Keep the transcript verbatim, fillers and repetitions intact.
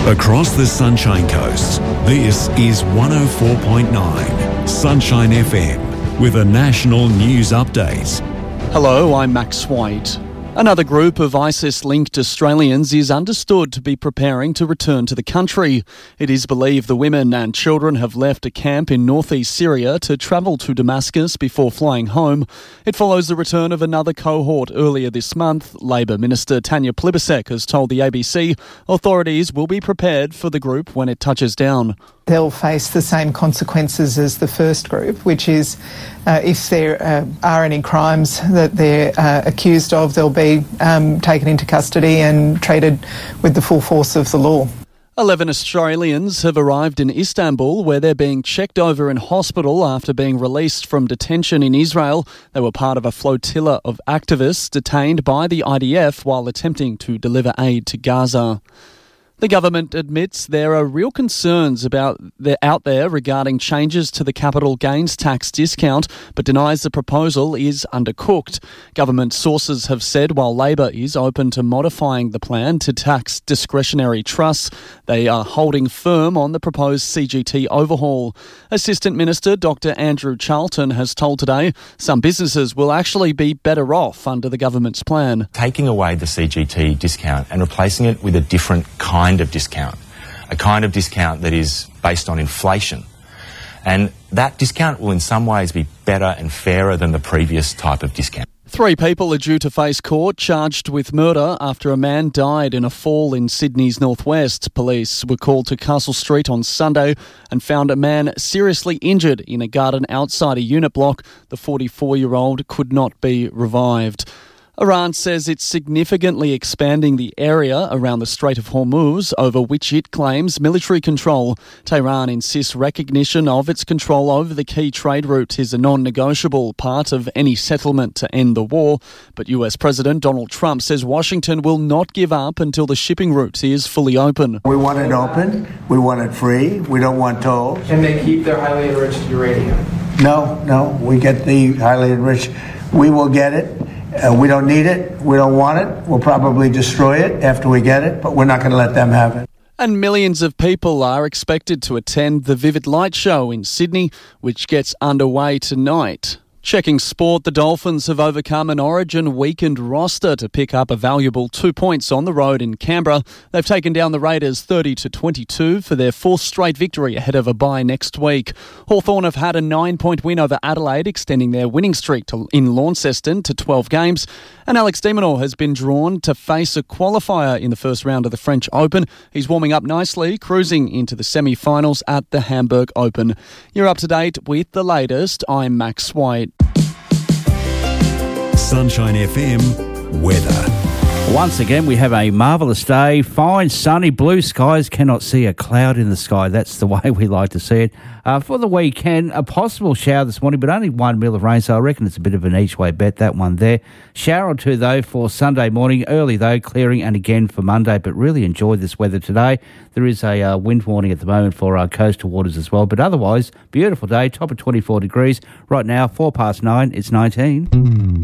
Across the Sunshine Coast, this is one oh four point nine Sunshine F M with a national news update. Hello, I'm Max White. Another group of ISIS-linked Australians is understood to be preparing to return to the country. It is believed the women and children have left a camp in northeast Syria to travel to Damascus before flying home. It follows the return of another cohort earlier this month. Labor Minister Tanya Plibersek has told the A B C authorities will be prepared for the group when it touches down. They'll face the same consequences as the first group, which is uh, if there uh, are any crimes that they're uh, accused of, they'll be um, taken into custody and treated with the full force of the law. Eleven Australians have arrived in Istanbul where they're being checked over in hospital after being released from detention in Israel. They were part of a flotilla of activists detained by the I D F while attempting to deliver aid to Gaza. The government admits there are real concerns about the, out there regarding changes to the capital gains tax discount, but denies the proposal is undercooked. Government sources have said while Labor is open to modifying the plan to tax discretionary trusts, they are holding firm on the proposed C G T overhaul. Assistant Minister Doctor Andrew Charlton has told Today some businesses will actually be better off under the government's plan. Taking away the C G T discount and replacing it with a different kind of discount, a kind of discount that is based on inflation. And that discount will in some ways be better and fairer than the previous type of discount. Three people are due to face court charged with murder after a man died in a fall in Sydney's northwest. Police were called to Castle Street on Sunday and found a man seriously injured in a garden outside a unit block. The forty-four-year-old could not be revived. Iran says it's significantly expanding the area around the Strait of Hormuz over which it claims military control. Tehran insists recognition of its control over the key trade route is a non-negotiable part of any settlement to end the war. But U S President Donald Trump says Washington will not give up until the shipping route is fully open. We want it open. We want it free. We don't want tolls. Can they keep their highly enriched uranium? No, no. We get the highly enriched. We will get it. Uh, we don't need it. We don't want it. We'll probably destroy it after we get it, but we're not going to let them have it. And millions of people are expected to attend the Vivid Light Show in Sydney, which gets underway tonight. Checking sport, the Dolphins have overcome an Origin weakened roster to pick up a valuable two points on the road in Canberra. They've taken down the Raiders thirty to twenty-two for their fourth straight victory ahead of a bye next week. Hawthorn have had a nine-point win over Adelaide, extending their winning streak to, in Launceston to twelve games. And Alex de Minaur has been drawn to face a qualifier in the first round of the French Open. He's warming up nicely, cruising into the semi-finals at the Hamburg Open. You're up to date with the latest. I'm Max White. Sunshine F M weather. Once again, we have a marvellous day. Fine, sunny, blue skies. Cannot see a cloud in the sky. That's the way we like to see it. Uh, for the weekend, a possible shower this morning, but only one mil of rain, so I reckon it's a bit of an each-way bet, that one there. Shower or two, though, for Sunday morning. Early, though, clearing, and again for Monday, but really enjoy this weather today. There is a uh, wind warning at the moment for our coastal waters as well, but otherwise, beautiful day, top of twenty-four degrees. Right now, four past nine, it's nineteen.